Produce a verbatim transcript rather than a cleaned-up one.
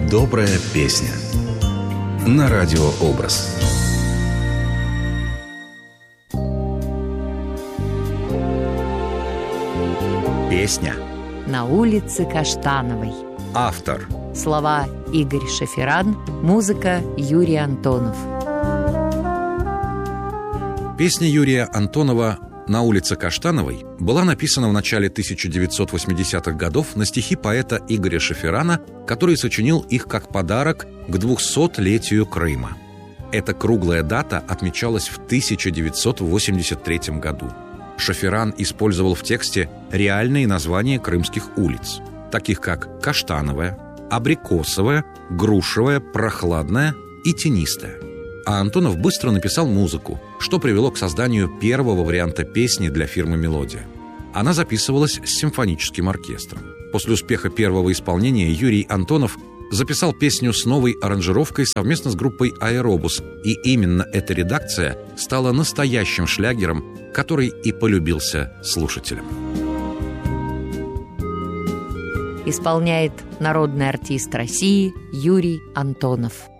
Добрая песня на радио «Образ». Песня «На улице Каштановой». Автор Слова Игорь Шеферан, музыка Юрий Антонов. Песня Юрия Антонова «На улице Каштановой» была написана в начале тысяча девятьсот восьмидесятых годов на стихи поэта Игоря Шеферана, который сочинил их как подарок к двухсотлетию Крыма. Эта круглая дата отмечалась в тысяча девятьсот восемьдесят третьем году. Шеферан использовал в тексте реальные названия крымских улиц, таких как Каштановая, Абрикосовая, Грушевая, Прохладная и Тенистая. А Антонов быстро написал музыку, что привело к созданию первого варианта песни для фирмы «Мелодия». Она записывалась с симфоническим оркестром. После успеха первого исполнения Юрий Антонов записал песню с новой аранжировкой совместно с группой «Аэробус», и именно эта редакция стала настоящим шлягером, который и полюбился слушателям. Исполняет народный артист России Юрий Антонов.